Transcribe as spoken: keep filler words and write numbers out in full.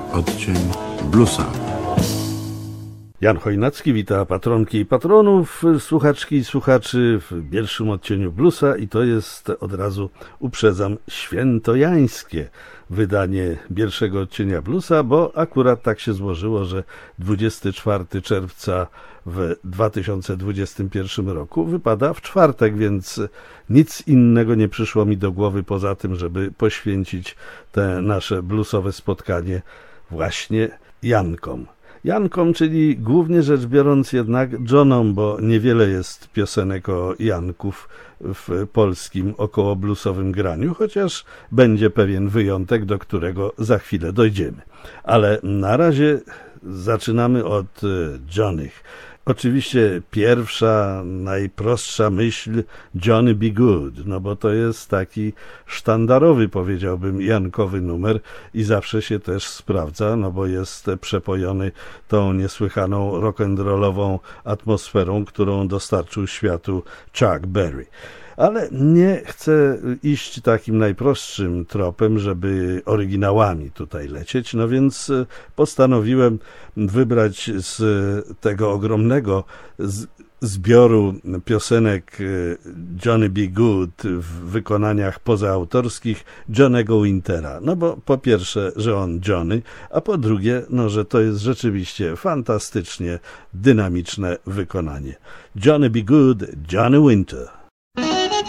odcień bluesa. Jan Chojnacki wita patronki i patronów, słuchaczki i słuchaczy w pierwszym odcieniu bluesa i to jest, od razu uprzedzam, świętojańskie wydanie pierwszego odcienia bluesa, bo akurat tak się złożyło, że dwudziestego czwartego czerwca w dwa tysiące dwudziestym pierwszym roku wypada w czwartek, więc nic innego nie przyszło mi do głowy poza tym, żeby poświęcić te nasze bluesowe spotkanie właśnie Jankom. Jankom, czyli głównie rzecz biorąc jednak Johnom, bo niewiele jest piosenek o Janków w polskim około bluesowym graniu, chociaż będzie pewien wyjątek, do którego za chwilę dojdziemy. Ale na razie zaczynamy od Johnnych. Oczywiście pierwsza, najprostsza myśl Johnny B. Good, no bo to jest taki sztandarowy, powiedziałbym, jankowy numer i zawsze się też sprawdza, no bo jest przepojony tą niesłychaną rock'n'rollową atmosferą, którą dostarczył światu Chuck Berry. Ale nie chcę iść takim najprostszym tropem, żeby oryginałami tutaj lecieć, no więc postanowiłem wybrać z tego ogromnego zbioru piosenek Johnny B. Good w wykonaniach pozaautorskich Johnnego Wintera. No bo po pierwsze, że on Johnny, a po drugie, no że to jest rzeczywiście fantastycznie dynamiczne wykonanie. Johnny B. Good, Johnny Winter.